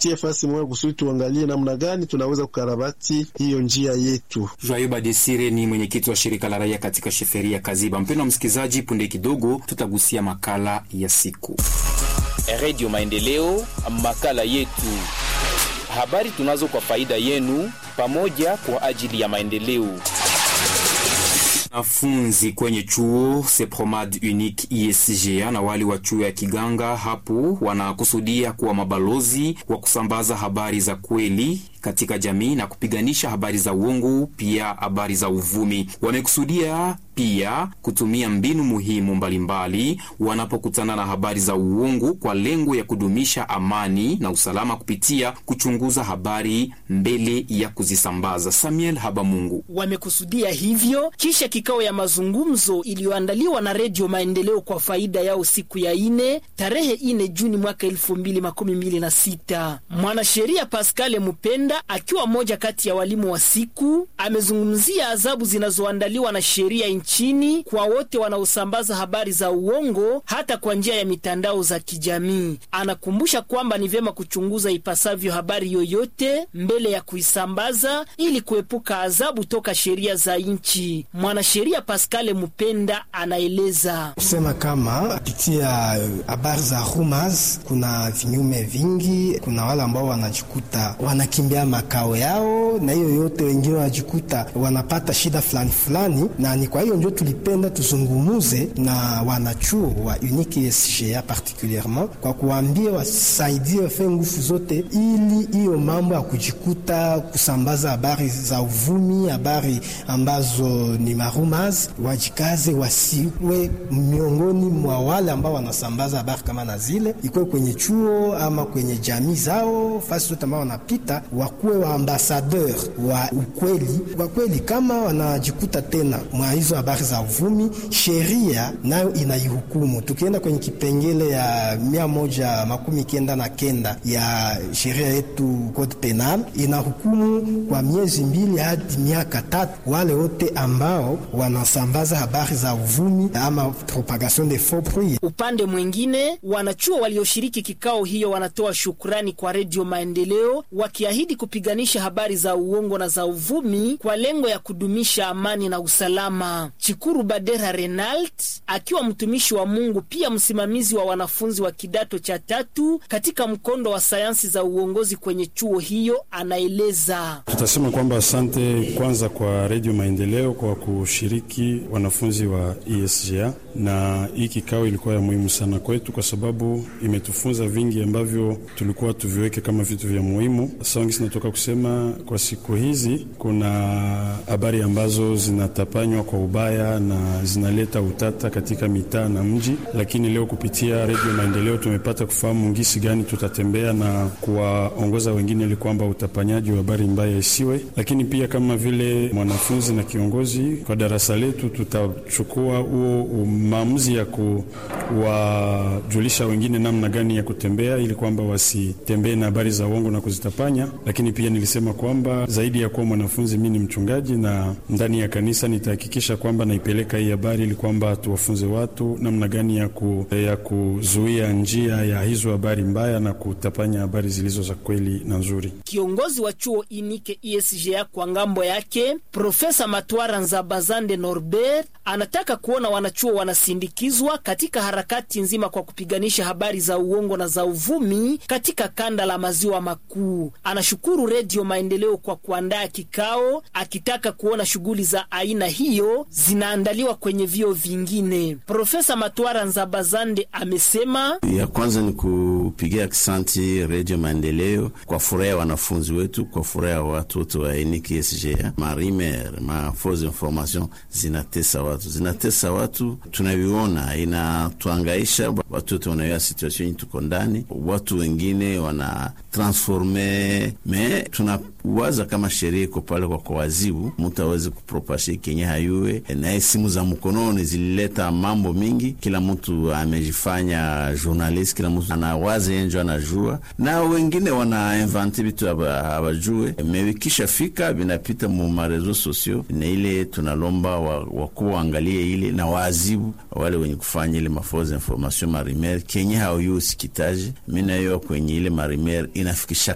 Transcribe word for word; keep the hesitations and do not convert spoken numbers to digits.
tuitie fasi moja kusudi tuangalie namna gani tunaweza kukarabati hiyo njia yetu. Joyeux Badesire ni mwenyekiti wa shirika la raia katika sheferia Kaziba. Mpendwa msikizaji, punde kidogo tutagusia makala ya siku. Radio Maendeleo, makala yetu. Habari tunazo kwa faida yenu, pamoja kwa ajili ya maendeleo. Wanafunzi kwenye chuo Sepromad Unique I S G A na wali wa chuo ya Kiganga hapo wanakusudia kuwa mabalozi wa kusambaza habari za kweli katika jamii na kupiganisha habari za uongo, pia habari za uvumi. Wamekusudia pia kutumia mbinu muhimu mbalimbali wanapokutana na habari za uongo kwa lengo ya kudumisha amani na usalama kupitia kuchunguza habari mbele ya kuzisambaza. Samuel Habamungu. Wamekusudia hivyo kisha kikao ya mazungumzo iliyoandaliwa na Radio Maendeleo kwa faida yao siku ya ine tarehe ine Juni mwaka elfu mbili makumi mbili na sita. Mwanasheria Pascal Mupenda akiwa moja kati ya walimu wa siku amezungumzia adhabu zinazoandaliwa na sheria nchini kwa wote wanaosambaza habari za uongo hata kwa njia ya mitandao za kijamii. Anakumbusha kwamba ni vyema kuchunguza ipasavyo habari yoyote mbele ya kuisambaza ili kuepuka adhabu toka sheria za nchi. Mwanasheria Pascal Mupenda anaeleza kusema kama kupitia habari za rumors kuna vinyume vingi, kuna wale ambao wanajikuta wanakimbia makao yao, na hiyo yote wengine wanajikuta wanapata shida fulani fulani, na ni kwa hiyo ndio tulipenda tuzungumuze na wanachuo wa Unique I S G A particulièrement kwa kuambia wasaidie wafanye nguvu zote ili hiyo mambo ya kujikuta kusambaza habari za uvumi, habari ambazo ni marumas, wajikaze wasiwe miongoni mwa wale ambao wanasambaza habari kama na zile, iko kwenye chuo ama kwenye jamii zao, fasi zote ambao wanapita wakuwe wa ambassadeur wa ukweli. Kwa kweli kama wanajikuta tena mwa hizo habari za uvumi, sheria nayo inaihukumu. Tukienda kwenye kipengele ya mia moja makumi kenda na kenda ya sheria yetu code penal, inahukumu kwa miezi mbili hadi miaka tatu wale wote ambao wanasambaza habari za uvumi ama propagation de faux bruits. Upande mwingine, wanachuo walioshiriki kikao hiyo wanatoa shukrani kwa Radio Maendeleo wakiahidi kupiganisha habari za uongo na za uvumi kwa lengo ya kudumisha amani na usalama. Chikuru Badera Renald akiwa mtumishi wa Mungu pia msimamizi wa wanafunzi wa kidato cha tatu katika mkondo wa sayansi za uongozi kwenye chuo hiyo anaeleza. Tutasema kwamba asante kwanza kwa Radio Maendeleo kwa kushiriki wanafunzi wa I S G A, na hii kikao ilikuwa ya muhimu sana kwetu kwa sababu imetufunza vingi ambavyo tulikuwa tuviweke kama vitu vya muhimu. Sasa sinatoka kusema kwa siku hizi kuna habari ambazo zinatapanywa kwa ubaya na zinaleta utata katika mitaa na mji, lakini leo kupitia Radio Maendeleo tumepata kufahamu ngisi gani tutatembea na kuwaongoza wengine ili kwamba utapanyaji wa habari mbaya isiwe. Lakini pia kama vile mwanafunzi na kiongozi kwa darasa letu tutachukua huo maamuzi ya kuwajulisha wengine namna gani ya kutembea ili kwamba wasitembee na habari za uongo na kuzitapanya. Lakini pia nilisema kwamba zaidi ya kuwa mwanafunzi mimi ni mchungaji, na ndani ya kanisa nitahakikisha kwamba naipeleka hii habari ili kwamba tuwafunze watu namna gani ya, ku, ya kuzuia njia ya hizo habari mbaya na kutapanya habari zilizo za kweli na nzuri. Kiongozi wa chuo Unique I S G A kwa ngambo yake, Profesa Matwara Nzabazande Norbert anataka kuona wanachuo wanasindikizwa katika harakati nzima kwa kupiganisha habari za uongo na za uvumi katika kanda la maziwa makuu. Anashukuru Radio Maendeleo kwa kuandaa kikao, akitaka kuona shughuli za aina hiyo zinaandaliwa kwenye vio vingine. Profesa Matwara Nzabazande amesema ya kwanza ni kupigia asante Radio Maendeleo kwa furaha ya wanafunzi wetu, kwa furaha ya watu wote wa Unique I S G A. Marimer, ma fausse information zinatesa watu, zinatesa watu, tunaviona, inatuangaisha watu wote, wanaona situation tuko ndani, watu wengine wana transforme, me tunawaza kama sheria iko pale kwa kuwazibu mtu aweze kupropashe kenye hayue. Na simu za mkononi zilileta mambo mingi, kila mtu amejifanya journalist, kila mtu anawaza yenjo anajua, na wengine wana invente vitu hawajue. Mewikisha fika binapita mu marezo sosio, na ile tunalomba wakuu waangalie ile na wazibu wale wenye kufanya ile mafausse information marimer kenye hayue sikitaje. Mimi nayo kwenye ile marimer inafikisha